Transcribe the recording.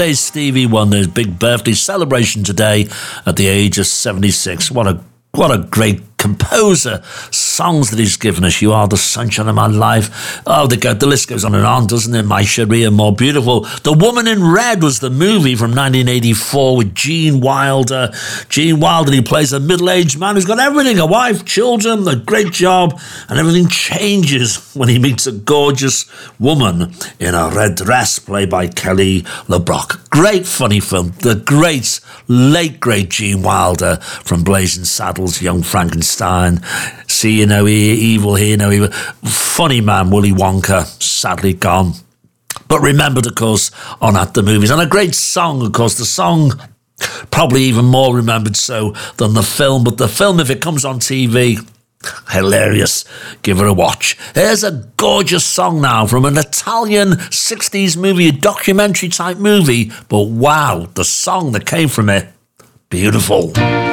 Stevie Wonder's big birthday celebration today at the age of 76. What a great composer. Songs that he's given us. You are the sunshine of my life. Oh, the list goes on and on, doesn't it? My Sharia, More Beautiful. The Woman in Red was the movie from 1984 with Gene Wilder. Gene Wilder, he plays a middle-aged man who's got everything, a wife, children, a great job, and everything changes when he meets a gorgeous woman in a red dress played by Kelly LeBrock. Great funny film. The late great Gene Wilder from Blazing Saddles, Young Frankenstein, See You No Evil, Hear No Evil. Funny man, Willy Wonka, sadly gone, but remembered, of course, on At the Movies. And a great song, of course. The song probably even more remembered so than the film, but the film, if it comes on TV, hilarious. Give it a watch. Here's a gorgeous song now from an Italian 60s movie, a documentary type movie, but wow, the song that came from it, beautiful.